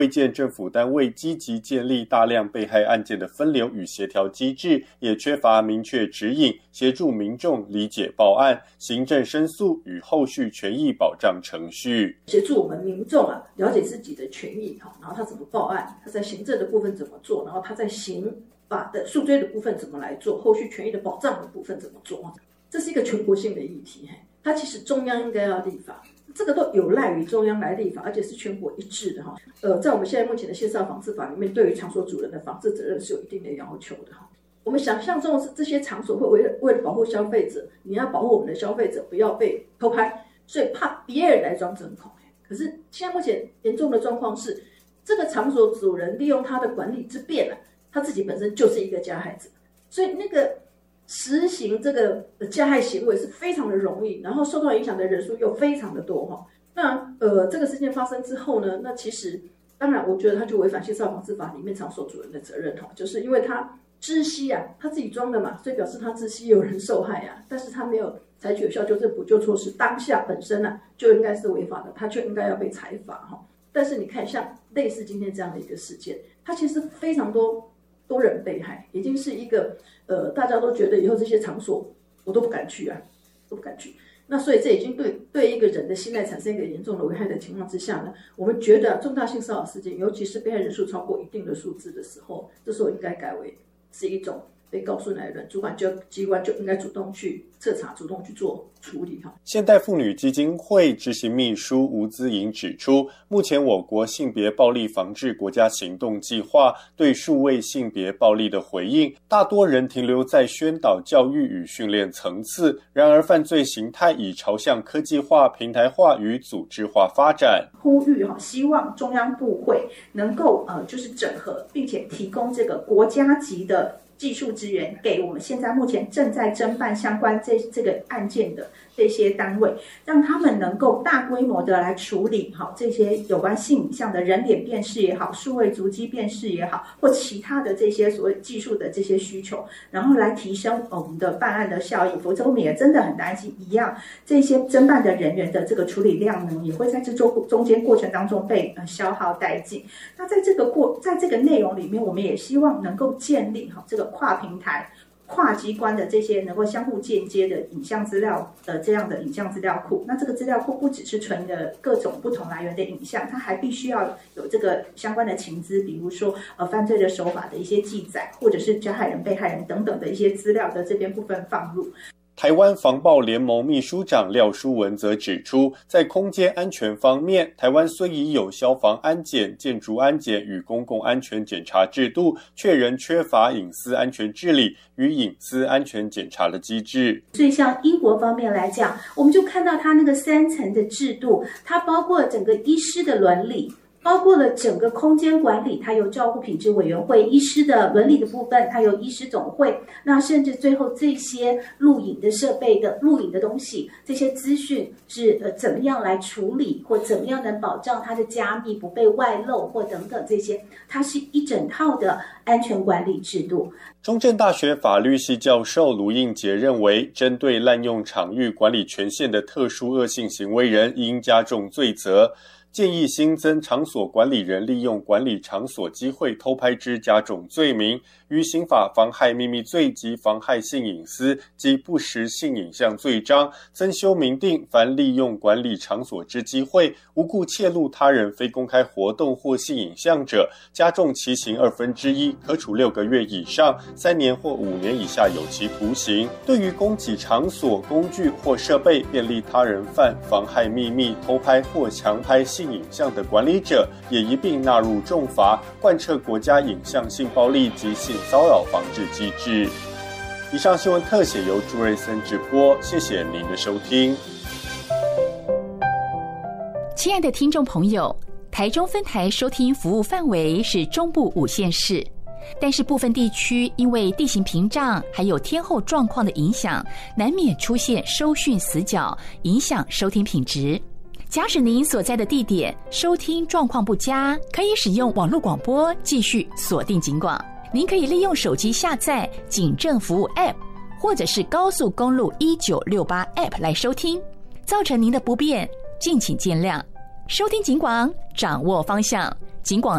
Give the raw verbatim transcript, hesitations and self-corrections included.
卫健政府单位积极建立大量被害案件的分流与协调机制，也缺乏明确指引，协助民众理解报案、行政申诉与后续权益保障程序， 协助我们民众啊了解自己的权益，然后他怎么报案，他在行政的部分怎么做，然后他在刑法的诉追的部分怎么来做，后续权益的保障的部分怎么做。这是一个全国性的议题，它其实中央应该要立法，这个都有赖于中央来立法，而且是全国一致的哈。呃，在我们现在目前的线上防治法里面，对于场所主人的防治责任是有一定的要求的哈。我们想象中的这些场所会为了为了保护消费者，你要保护我们的消费者不要被偷拍，所以怕别人来装针孔。可是现在目前严重的状况是，这个场所主人利用他的管理之便啊，他自己本身就是一个加害者，所以那个实行这个加害行为是非常的容易，然后受到影响的人数又非常的多哈。那呃，这个事件发生之后呢，那其实当然我觉得他就违反《线上防治法》里面场所主人的责任哈，就是因为他知悉啊，他自己装的嘛，所以表示他知悉有人受害啊，但是他没有采取有效纠正补救措施，当下本身啊就应该是违法的，他就应该要被裁罚哈。但是你看，像类似今天这样的一个事件，它其实非常多多人被害，已经是一个呃大家都觉得以后这些场所我都不敢去啊，都不敢去。那所以这已经对对一个人的信赖产生一个严重的危害的情况之下呢，我们觉得重大性骚扰事件，尤其是被害人数超过一定的数字的时候，这时候应该改为是一种被告诉来的人，主管就机关就应该主动去彻查，主动去做处理哈。 现代妇女基金会执行秘书吴姿莹指出，目前我国性别暴力防治国家行动计划对数位性别暴力的回应，大多人停留在宣导教育与训练层次，然而犯罪形态已朝向科技化、平台化与组织化发展。 呼吁哈，希望中央部会能够呃就是整合，并且提供这个国家级的技术资源给我们现在目前正在侦办相关这这个案件的这些单位，让他们能够大规模的来处理好这些有关性影像的人脸辨识也好，数位足迹辨识也好，或其他的这些所谓技术的这些需求，然后来提升我们的办案的效益。否则我们也真的很担心，一样这些侦办的人员的这个处理量呢，也会在这中中间过程当中被呃消耗殆尽。那在这个过在这个内容里面，我们也希望能够建立好这个跨平台、跨机关的这些能够相互间接的影像资料的这样的影像资料库。那这个资料库不只是存的各种不同来源的影像，它还必须要有这个相关的情资，比如说呃犯罪的手法的一些记载，或者是加害人、被害人等等的一些资料的这边部分放入。 台湾防暴联盟秘书长廖书文则指出，在空间安全方面，台湾虽已有消防安检、建筑安检与公共安全检查制度，却仍缺乏隐私安全治理与隐私安全检查的机制。 所以像英国方面来讲，我们就看到它那个三层的制度，它包括整个医师的伦理，包括了整个空间管理，它有照顾品质委员会，医师的伦理的部分，它有医师总会，那甚至最后这些录影的设备的录影的东西，这些资讯是呃怎么样来处理，或怎么样能保障它的加密不被外漏，或等等这些，它是一整套的安全管理制度。 中正大学法律系教授卢应杰认为，针对滥用场域管理权限的特殊恶性行为人，应加重罪责。建议新增场所管理人利用管理场所机会偷拍之加重罪名，于刑法妨害秘密罪及妨害性隐私及不实性影像罪章增修明定，凡利用管理场所之机会，无故窃录他人非公开活动或性影像者，加重其刑二分之一，可处六个月以上三年或五年以下有期徒刑。对于供给场所、工具或设备便利他人犯妨害秘密、偷拍或强拍性影像的管理者，也一并纳入重罚，贯彻国家影像性暴力及性骚扰防治机制。以上新闻特写由朱瑞森直播，谢谢您的收听。 亲爱的听众朋友，台中分台收听服务范围是中部五县市，但是部分地区因为地形屏障还有天候状况的影响，难免出现收讯死角，影响收听品质。假使您所在的地点收听状况不佳，可以使用网络广播继续锁定警广。您可以利用手机下载警政服务 App 或者是高速公路一九六八 App 来收听，造成您的不便敬请见谅。收听警广，掌握方向，警广